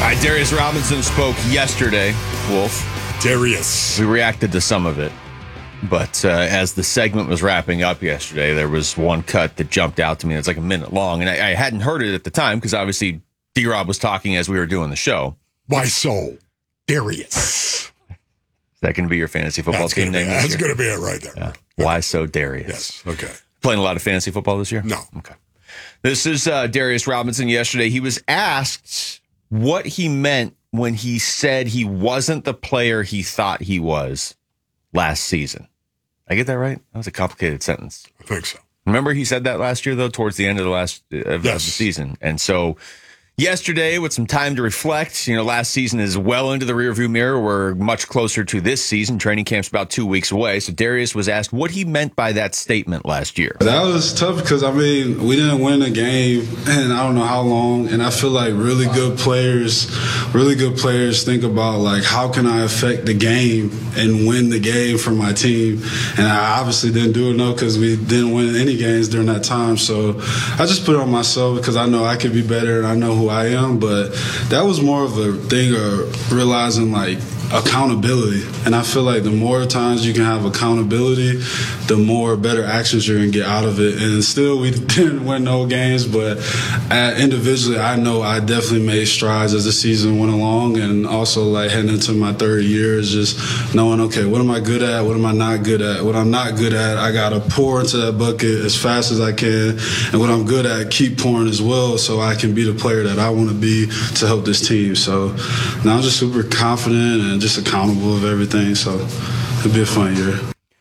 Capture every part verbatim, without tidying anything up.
right, Darius Robinson spoke yesterday, Wolf. Darius. We reacted to some of it. But uh, as the segment was wrapping up yesterday, there was one cut that jumped out to me. It's like a minute long. And I, I hadn't heard it at the time because obviously D-Rob was talking as we were doing the show. Why so? Darius. Is that going to be your fantasy football That's team name? Be, that's going to be it right there. Yeah. Why so Darius? Yes. Okay. Playing a lot of fantasy football this year? No. Okay. This is uh, Darius Robinson yesterday. He was asked what he meant when he said he wasn't the player he thought he was last season. I get that right? That was a complicated sentence. I think so. Remember he said that last year, though, towards the end of the last uh, of, yes. of the season. And so yesterday, with some time to reflect, you know, last season is well into the rearview mirror. We're much closer to this season. Training camp's about two weeks away. So Darius was asked what he meant by that statement last year. That was tough because, I mean, we didn't win a game and I don't know how long. And I feel like really good players, really good players think about, like, how can I affect the game and win the game for my team? And I obviously didn't do it, no, because we didn't win any games during that time. So I just put it on myself because I know I could be better and I know who I am, but that was more of a thing of realizing, like, accountability. And I feel like the more times you can have accountability, the more better actions you're going to get out of it. And still, we didn't win no games, but at, individually, I know I definitely made strides as the season went along. And also, like, heading into my third year is just knowing, okay, what am I good at? What am I not good at? What I'm not good at, I got to pour into that bucket as fast as I can. And what I'm good at, keep pouring as well so I can be the player that I want to be to help this team. So now I'm just super confident and just accountable of everything. So it'll be a fun year.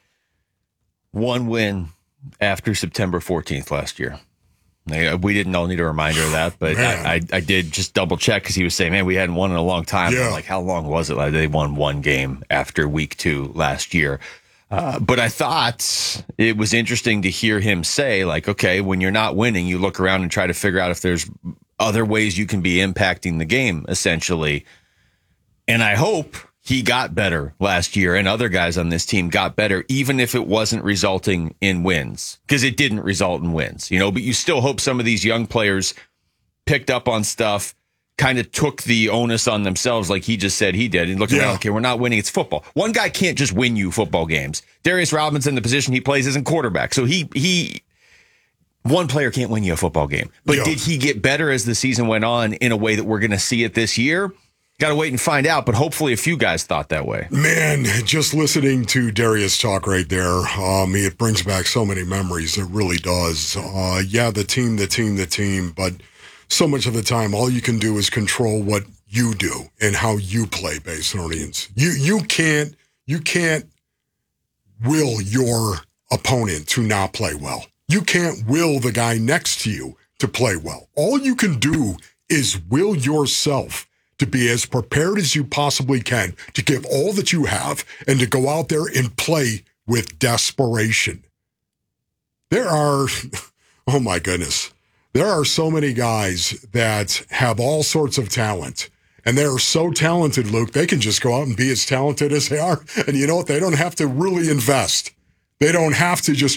One win after September fourteenth last year. We didn't all need a reminder of that, but I, I, I did just double check because he was saying, man, we hadn't won in a long time. Yeah. I'm like, how long was it? Like, they won one game after week two last year. Uh, but I thought it was interesting to hear him say, like, okay, when you're not winning, you look around and try to figure out if there's other ways you can be impacting the game, essentially. And I hope he got better last year and other guys on this team got better, even if it wasn't resulting in wins, because it didn't result in wins, you know, but you still hope some of these young players picked up on stuff, kind of took the onus on themselves, like he just said he did, and looked yeah. around, okay, we're not winning. It's football. One guy can't just win you football games. Darius Robinson, the position he plays, isn't quarterback. So he, he, one player can't win you a football game. But yeah. did he get better as the season went on in a way that we're going to see it this year? Got to wait and find out, but hopefully a few guys thought that way. Man, just listening to Darius talk right there, um, it brings back so many memories. It really does. Uh, yeah, the team, the team, the team, but so much of the time, all you can do is control what you do and how you play, Basinonians. You you can't you can't will your opponent to not play well. You can't will the guy next to you to play well. All you can do is will yourself to be as prepared as you possibly can, to give all that you have, and to go out there and play with desperation. There are, oh my goodness, there are so many guys that have all sorts of talent, and they are so talented, Luke, they can just go out and be as talented as they are, and you know what? They don't have to really invest. They don't have to just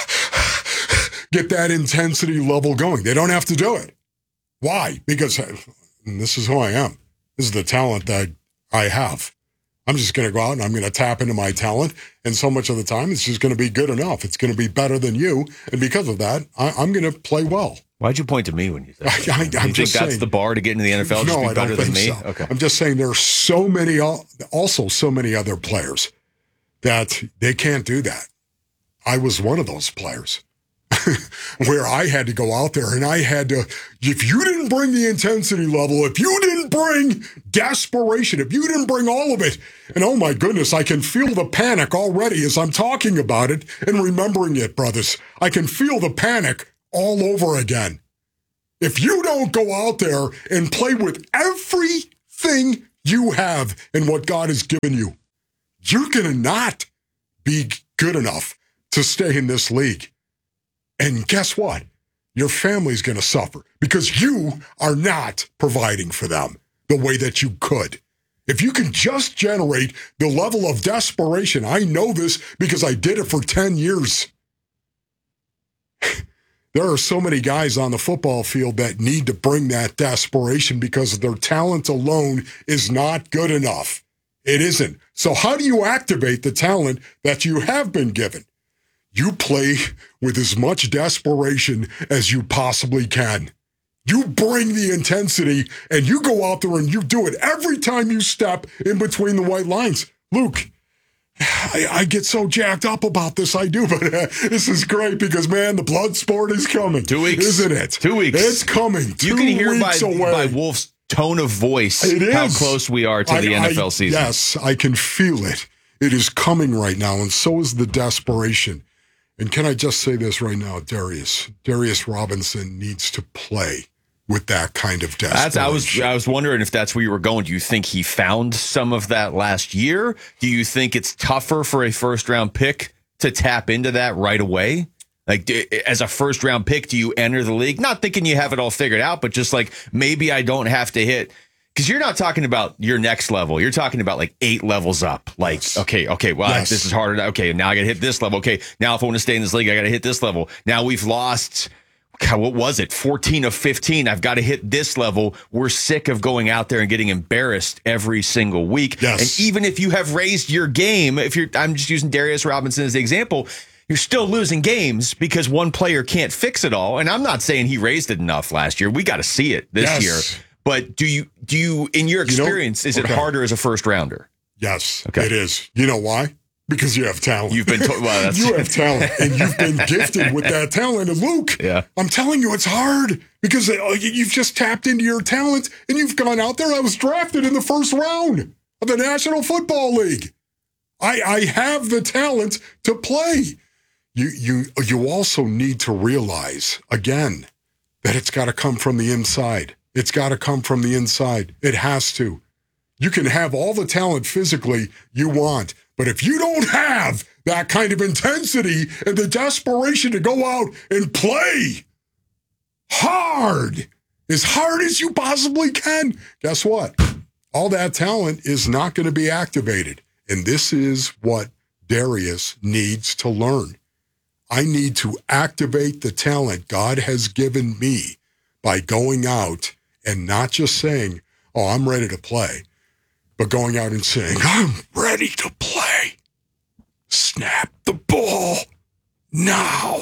get that intensity level going. They don't have to do it. Why? Because this is who I am. This is the talent that I have. I'm just going to go out and I'm going to tap into my talent. And so much of the time, it's just going to be good enough. It's going to be better than you. And because of that, I, I'm going to play well. Why'd you point to me when you said that? I, I, you I'm think just that's saying, the bar to get into the N F L? Just no, be I better don't than think me? so. Okay. I'm just saying there are so many, also so many other players that they can't do that. I was one of those players. Where I had to go out there and I had to, if you didn't bring the intensity level, if you didn't bring desperation, if you didn't bring all of it, and oh my goodness, I can feel the panic already as I'm talking about it and remembering it, brothers. I can feel the panic all over again. If you don't go out there and play with everything you have and what God has given you, you're going to not be good enough to stay in this league. And guess what? Your family's going to suffer because you are not providing for them the way that you could. If you can just generate the level of desperation, I know this because I did it for ten years. There are so many guys on the football field that need to bring that desperation because their talent alone is not good enough. It isn't. So how do you activate the talent that you have been given? You play with as much desperation as you possibly can. You bring the intensity, and you go out there and you do it every time you step in between the white lines. Luke, I, I get so jacked up about this, I do, but uh, this is great because, man, the blood sport is coming. Two weeks. Isn't it? Two weeks. It's coming. Two you can hear weeks by, away. by Wolf's tone of voice It is. how close we are to I, the N F L I, season. Yes, I can feel it. It is coming right now, and so is the desperation. And can I just say this right now, Darius? Darius Robinson needs to play with that kind of desperation. That's, I was I was wondering if that's where you were going. Do you think he found some of that last year? Do you think it's tougher for a first round pick to tap into that right away? Like, do, as a first round pick, do you enter the league? Not thinking you have it all figured out, but just like, maybe I don't have to hit. Because you're not talking about your next level. You're talking about like eight levels up. Like, yes. okay, okay, well, yes. this is harder. Okay, now I got to hit this level. Okay, now if I want to stay in this league, I got to hit this level. Now we've lost, God, what was it? fourteen of fifteen. I've got to hit this level. We're sick of going out there and getting embarrassed every single week. Yes. And even if you have raised your game, if you're, I'm just using Darius Robinson as the example, you're still losing games because one player can't fix it all. And I'm not saying he raised it enough last year. We got to see it this yes. year. But do you, do you, in your experience, you know, is it okay. harder as a first rounder? Yes, okay. it is. You know why? Because you have talent. You've been told, well, that's you have talent, and you've been gifted with that talent. And Luke, yeah. I'm telling you, it's hard because you've just tapped into your talent, and you've gone out there. I was drafted in the first round of the National Football League. I, I have the talent to play. You, you, you also need to realize again that it's got to come from the inside. It's got to come from the inside. It has to. You can have all the talent physically you want, but if you don't have that kind of intensity and the desperation to go out and play hard, as hard as you possibly can, guess what? All that talent is not going to be activated. And this is what Darius needs to learn. I need to activate the talent God has given me by going out and not just saying, oh, I'm ready to play, but going out and saying, I'm ready to play. Snap the ball now.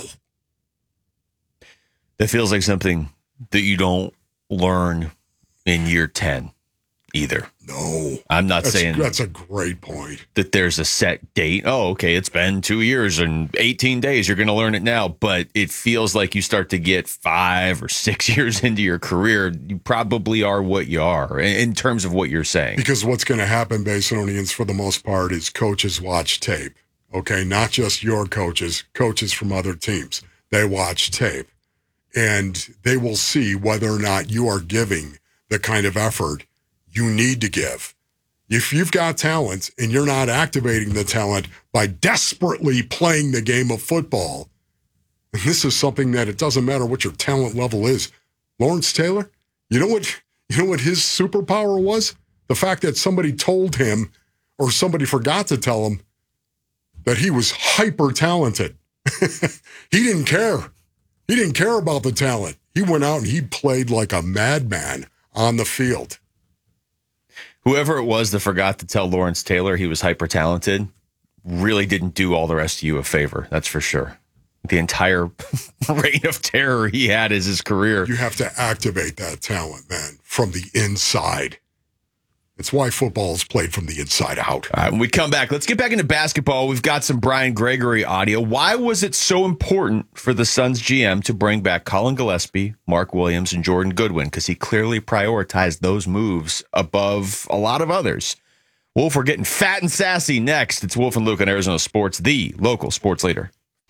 That feels like something that you don't learn in year ten either. No. I'm not that's, saying that's a great point. That there's a set date. Oh, okay, it's been two years and eighteen days. You're going to learn it now. But it feels like you start to get five or six years into your career. You probably are what you are in terms of what you're saying. Because what's going to happen, Basinonians, for the most part, is coaches watch tape. Okay, not just your coaches, coaches from other teams. They watch tape. And they will see whether or not you are giving the kind of effort you need to give. If you've got talent and you're not activating the talent by desperately playing the game of football, and this is something that it doesn't matter what your talent level is. Lawrence Taylor, you know what, you know what his superpower was? The fact that somebody told him or somebody forgot to tell him that he was hyper talented. He didn't care. He didn't care about the talent. He went out and he played like a madman on the field. Whoever it was that forgot to tell Lawrence Taylor he was hyper talented really didn't do all the rest of you a favor. That's for sure. The entire reign of terror he had as his career. You have to activate that talent, man, from the inside. It's why football is played from the inside out. All right, when we come back, let's get back into basketball. We've got some Brian Gregory audio. Why was it so important for the Suns G M to bring back Colin Gillespie, Mark Williams, and Jordan Goodwin? Because he clearly prioritized those moves above a lot of others. Wolf, we're getting fat and sassy next. It's Wolf and Luke on Arizona Sports, the local sports leader.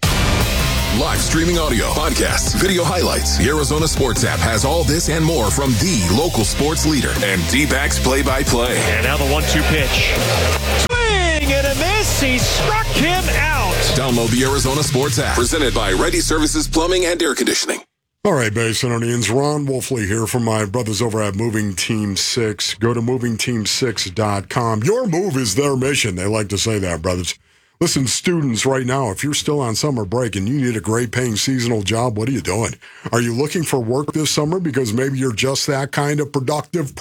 Live streaming audio, podcasts, video highlights. The Arizona Sports app has all this and more from the local sports leader and D-backs play-by-play. And now the one two pitch. Swing and a miss. He struck him out. Download the Arizona Sports app. Presented by Ready Services Plumbing and Air Conditioning. All right, Basinonians, Ron Wolfley here from my brothers over at Moving Team six. Go to moving team six dot com. Your move is their mission. They like to say that, brothers. Listen, students right now, if you're still on summer break and you need a great paying seasonal job, what are you doing? Are you looking for work this summer because maybe you're just that kind of productive